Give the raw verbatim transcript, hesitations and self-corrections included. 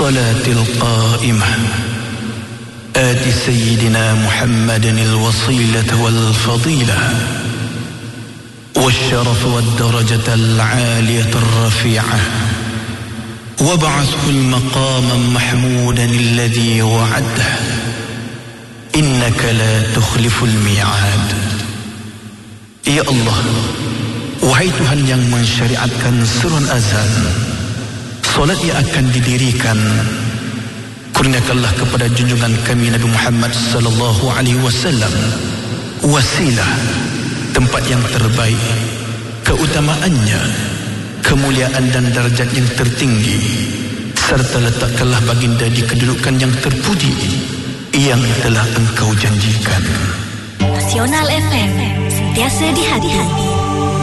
الصلاة القائمة آت سيدنا محمد الوصيلة والفضيلة والشرف والدرجة العالية الرفيعة وابعثه المقام محمودا الذي وعده إنك لا تخلف الميعاد. Ya Allah, wahai Tuhan yang mensyariatkan seruan azan, solat yang akan didirikan, kurniakanlah kepada junjungan kami Nabi Muhammad sallallahu alaihi wasallam wasilah, tempat yang terbaik, keutamaannya, kemuliaan dan darjat yang tertinggi, serta letakkanlah baginda di kedudukan yang terpuji yang telah engkau janjikan. Nasional F M, sentiasa di hati.